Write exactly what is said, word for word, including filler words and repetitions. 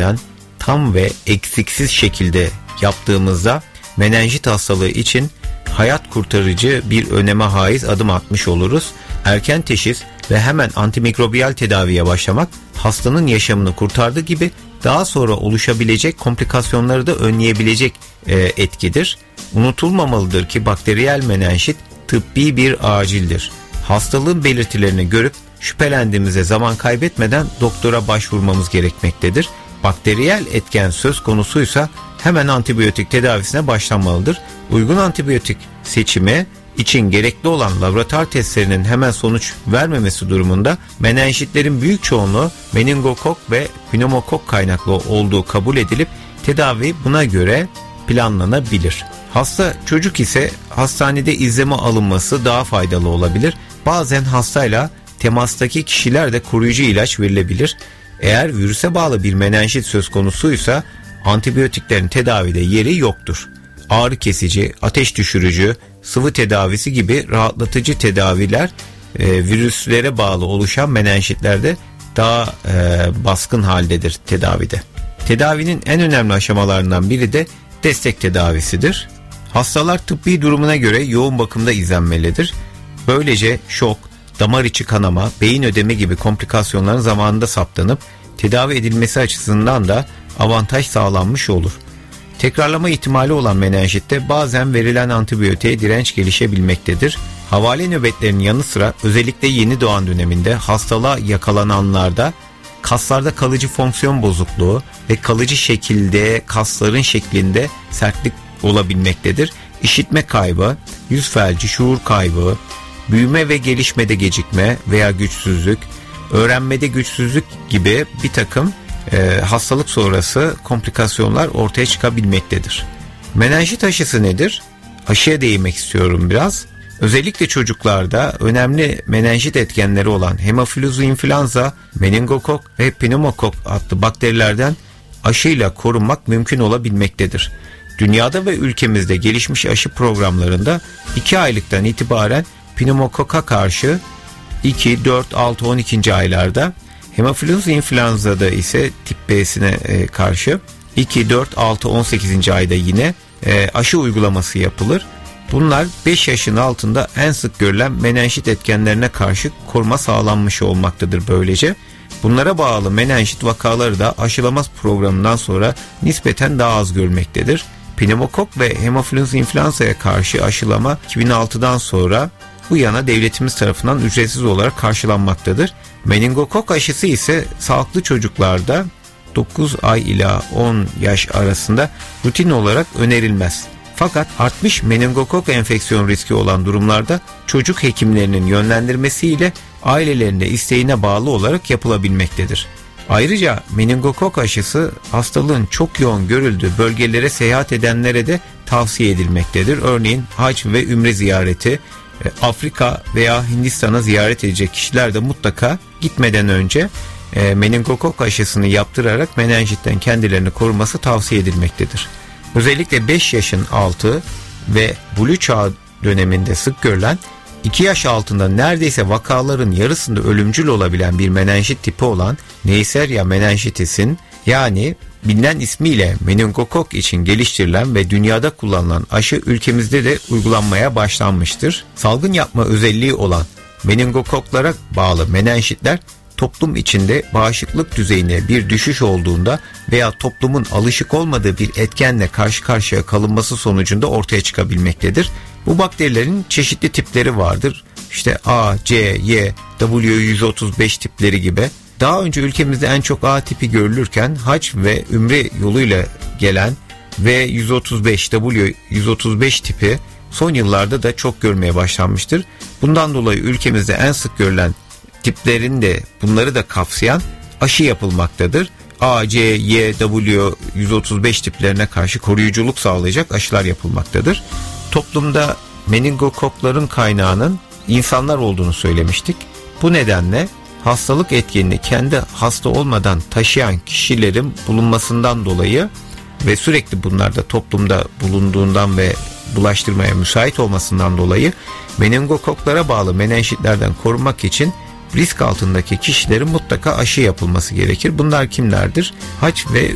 geçmeden tam ve eksiksiz şekilde yaptığımızda menenjit hastalığı için hayat kurtarıcı bir öneme haiz adım atmış oluruz. Erken teşhis ve hemen antimikrobiyal tedaviye başlamak hastanın yaşamını kurtardığı gibi daha sonra oluşabilecek komplikasyonları da önleyebilecek e, etkidir. Unutulmamalıdır ki bakteriyel menenjit tıbbi bir acildir. Hastalığın belirtilerini görüp şüphelendiğimizde zaman kaybetmeden doktora başvurmamız gerekmektedir. Bakteriyel etken söz konusuysa hemen antibiyotik tedavisine başlanmalıdır. Uygun antibiyotik seçimi için gerekli olan laboratuvar testlerinin hemen sonuç vermemesi durumunda menenjitlerin büyük çoğunluğu meningokok ve pneumokok kaynaklı olduğu kabul edilip tedavi buna göre planlanabilir. Hasta çocuk ise hastanede izleme alınması daha faydalı olabilir. Bazen hastayla temastaki kişiler de koruyucu ilaç verilebilir. Eğer virüse bağlı bir menenjit söz konusuysa antibiyotiklerin tedavide yeri yoktur. Ağrı kesici, ateş düşürücü, sıvı tedavisi gibi rahatlatıcı tedaviler e, virüslere bağlı oluşan menenjitlerde daha e, baskın haldedir tedavide. Tedavinin en önemli aşamalarından biri de destek tedavisidir. Hastalar tıbbi durumuna göre yoğun bakımda izlenmelidir. Böylece şok, damar içi kanama, beyin ödemi gibi komplikasyonların zamanında saptanıp tedavi edilmesi açısından da avantaj sağlanmış olur. Tekrarlama ihtimali olan menenjitte bazen verilen antibiyotiğe direnç gelişebilmektedir. Havale nöbetlerinin yanı sıra özellikle yeni doğan döneminde hastalığa yakalananlarda kaslarda kalıcı fonksiyon bozukluğu ve kalıcı şekilde kasların şeklinde sertlik olabilmektedir. İşitme kaybı, yüz felci, şuur kaybı, büyüme ve gelişmede gecikme veya güçsüzlük, öğrenmede güçsüzlük gibi bir takım e, hastalık sonrası komplikasyonlar ortaya çıkabilmektedir. Menenjit aşısı nedir? Aşıya değinmek istiyorum biraz. Özellikle çocuklarda önemli menenjit etkenleri olan hemofilus influenza, meningokok ve pneumokok adlı bakterilerden aşıyla korunmak mümkün olabilmektedir. Dünyada ve ülkemizde gelişmiş aşı programlarında iki aylıktan itibaren pneumokoka karşı iki, dört, altı, on ikinci aylarda, hemofilus influenza'da ise tip B'sine karşı iki, dört, altı, on sekizinci ayda yine aşı uygulaması yapılır. Bunlar beş yaşın altında en sık görülen menenjit etkenlerine karşı koruma sağlanmış olmaktadır böylece. Bunlara bağlı menenjit vakaları da aşılama programından sonra nispeten daha az görülmektedir. Pneumokok ve hemofilus influenza'ya karşı aşılama iki bin altıdan sonra bu yana devletimiz tarafından ücretsiz olarak karşılanmaktadır. Meningokok aşısı ise sağlıklı çocuklarda dokuz ay ila on yaş arasında rutin olarak önerilmez. Fakat artmış meningokok enfeksiyon riski olan durumlarda çocuk hekimlerinin yönlendirmesiyle ailelerinde isteğine bağlı olarak yapılabilmektedir. Ayrıca meningokok aşısı hastalığın çok yoğun görüldüğü bölgelere seyahat edenlere de tavsiye edilmektedir. Örneğin hac ve ümre ziyareti, Afrika veya Hindistan'a ziyaret edecek kişiler de mutlaka gitmeden önce meningokok aşısını yaptırarak menenjitten kendilerini koruması tavsiye edilmektedir. Özellikle beş yaşın altı ve bulu çağı döneminde sık görülen iki yaş altında neredeyse vakaların yarısında ölümcül olabilen bir menenjit tipi olan Neisseria menenjitisin, yani bilinen ismiyle meningokok için geliştirilen ve dünyada kullanılan aşı ülkemizde de uygulanmaya başlanmıştır. Salgın yapma özelliği olan meningokoklara bağlı menenjitler toplum içinde bağışıklık düzeyine bir düşüş olduğunda veya toplumun alışık olmadığı bir etkenle karşı karşıya kalınması sonucunda ortaya çıkabilmektedir. Bu bakterilerin çeşitli tipleri vardır. İşte A, C, Y, W yüz otuz beş tipleri gibi. Daha önce ülkemizde en çok A tipi görülürken hac ve ümre yoluyla gelen V yüz otuz beş, W yüz otuz beş tipi son yıllarda da çok görmeye başlanmıştır. Bundan dolayı ülkemizde en sık görülen tiplerin de bunları da kapsayan aşı yapılmaktadır. A, C, Y, W yüz otuz beş tiplerine karşı koruyuculuk sağlayacak aşılar yapılmaktadır. Toplumda meningokokların kaynağının insanlar olduğunu söylemiştik. Bu nedenle hastalık etkenini kendi hasta olmadan taşıyan kişilerin bulunmasından dolayı ve sürekli bunlarda toplumda bulunduğundan ve bulaştırmaya müsait olmasından dolayı meningokoklara bağlı menenjitlerden korunmak için risk altındaki kişilerin mutlaka aşı yapılması gerekir. Bunlar kimlerdir? Hac ve